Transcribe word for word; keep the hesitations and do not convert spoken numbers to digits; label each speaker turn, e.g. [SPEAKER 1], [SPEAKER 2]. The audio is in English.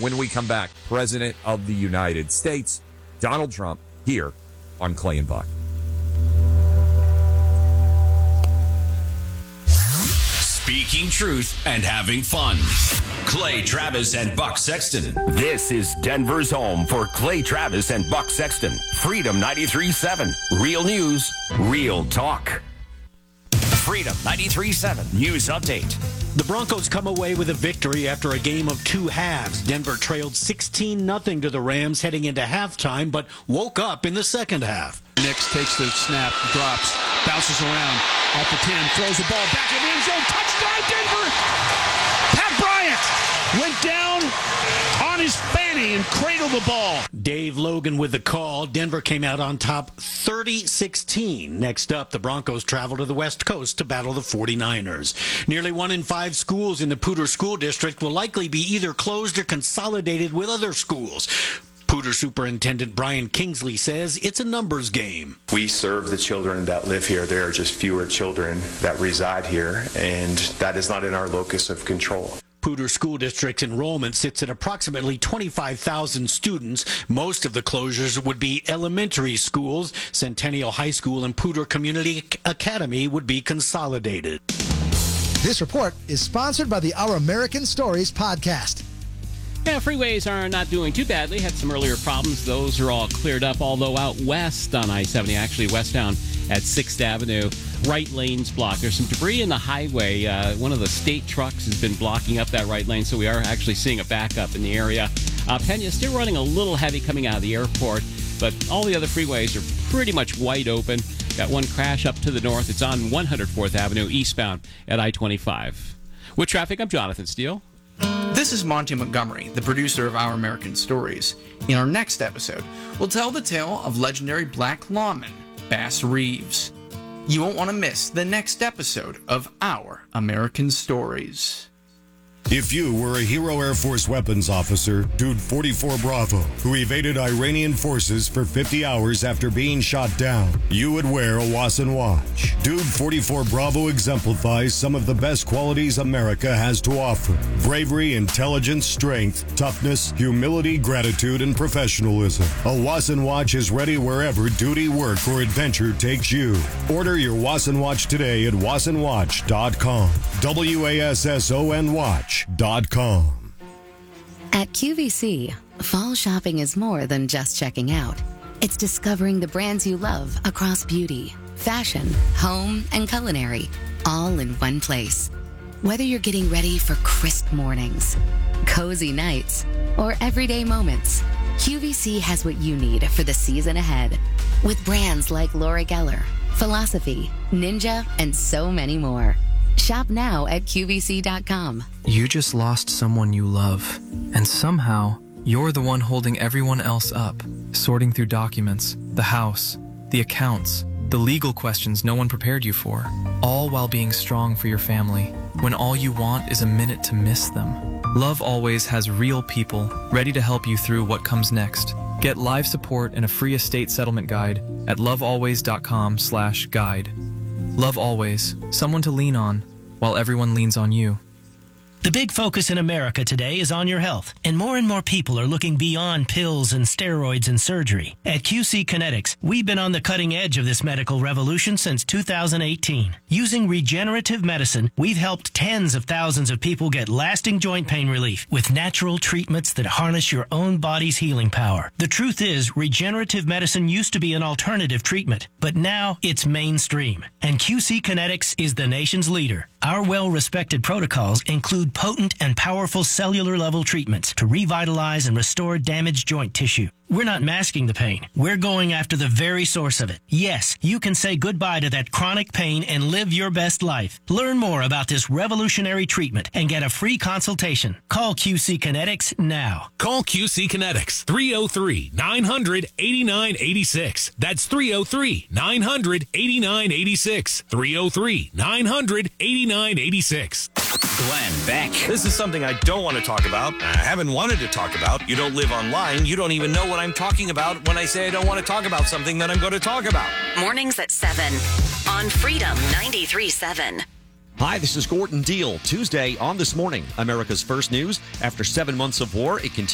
[SPEAKER 1] when we come back. President of the United States, Donald Trump, here on Clay and Buck.
[SPEAKER 2] Speaking truth and having fun. Clay Travis and Buck Sexton.
[SPEAKER 3] This is Denver's home for Clay Travis and Buck Sexton. Freedom ninety-three point seven. Real news, real talk. Freedom ninety-three point seven. News update.
[SPEAKER 4] The Broncos come away with a victory after a game of two halves. Denver trailed sixteen nothing to the Rams heading into halftime, but woke up in the second half.
[SPEAKER 5] Nix takes the snap, drops, bounces around, off the ten, throws the ball back in the end zone, touchdown Denver! Pat Bryant went down on his fanny and cradled the ball.
[SPEAKER 4] Dave Logan with the call. Denver came out on top thirty sixteen. Next up, the Broncos travel to the West Coast to battle the forty-niners. Nearly one in five schools in the Poudre School District will likely be either closed or consolidated with other schools. Poudre Superintendent Brian Kingsley says it's a numbers game.
[SPEAKER 6] We serve the children that live here. There are just fewer children that reside here, and that is not in our locus of control.
[SPEAKER 4] Poudre School District's enrollment sits at approximately twenty-five thousand students. Most of the closures would be elementary schools. Centennial High School and Poudre Community Academy would be consolidated.
[SPEAKER 7] This report is sponsored by the Our American Stories podcast.
[SPEAKER 8] Yeah, freeways are not doing too badly. Had some earlier problems. Those are all cleared up, although out west on I seventy, actually westbound at sixth Avenue, right lane's blocked. There's some debris in the highway. Uh, one of the state trucks has been blocking up that right lane, so we are actually seeing a backup in the area. Uh, Pena still running a little heavy coming out of the airport, but all the other freeways are pretty much wide open. Got one crash up to the north. It's on one hundred fourth Avenue eastbound at I twenty-five. With traffic, I'm Jonathan Steele.
[SPEAKER 9] This is Monty Montgomery, the producer of Our American Stories. In our next episode, we'll tell the tale of legendary black lawman Bass Reeves. You won't want to miss the next episode of Our American Stories.
[SPEAKER 10] If you were a Hero Air Force weapons officer, Dude forty-four Bravo, who evaded Iranian forces for fifty hours after being shot down, you would wear a Wasson watch. Dude forty-four Bravo exemplifies some of the best qualities America has to offer: bravery, intelligence, strength, toughness, humility, gratitude, and professionalism. A Wasson watch is ready wherever duty, work, or adventure takes you. Order your Wasson watch today at wasson watch dot com. W A S S O N watch dot com.
[SPEAKER 11] At Q V C, fall shopping is more than just checking out. It's discovering the brands you love across beauty, fashion, home, and culinary, all in one place. Whether you're getting ready for crisp mornings, cozy nights, or everyday moments, Q V C has what you need for the season ahead. With brands like Laura Geller, Philosophy, Ninja, and so many more. Shop now at Q V C dot com.
[SPEAKER 12] You just lost someone you love, and somehow you're the one holding everyone else up, sorting through documents, the house, the accounts, the legal questions no one prepared you for, all while being strong for your family, when all you want is a minute to miss them. Love Always has real people ready to help you through what comes next. Get live support and a free estate settlement guide at love always dot com slash guide. Love Always, someone to lean on while everyone leans on you.
[SPEAKER 13] The big focus in America today is on your health, and more and more people are looking beyond pills and steroids and surgery. At Q C Kinetics, we've been on the cutting edge of this medical revolution since two thousand eighteen. Using regenerative medicine, we've helped tens of thousands of people get lasting joint pain relief with natural treatments that harness your own body's healing power. The truth is, regenerative medicine used to be an alternative treatment, but now it's mainstream, and Q C Kinetics is the nation's leader. Our well-respected protocols include potent and powerful cellular-level treatments to revitalize and restore damaged joint tissue. We're not masking the pain. We're going after the very source of it. Yes, you can say goodbye to that chronic pain and live your best life. Learn more about this revolutionary treatment and get a free consultation. Call Q C Kinetics now.
[SPEAKER 14] Call Q C Kinetics, three oh three, nine hundred, eighty-nine eighty-six. That's three oh three, nine hundred, eighty-nine eighty-six. three oh three, nine hundred, eighty-nine eighty-six.
[SPEAKER 2] Glenn Beck.
[SPEAKER 3] This is something I don't want to talk about. I haven't wanted to talk about. You don't live online. You don't even know what I'm talking about when I say I don't want to talk about something that I'm going to talk about.
[SPEAKER 15] Mornings at seven on Freedom ninety-three point seven.
[SPEAKER 16] Hi, this is Gordon Deal. Tuesday on This Morning, America's first news. After seven months of war, it continues.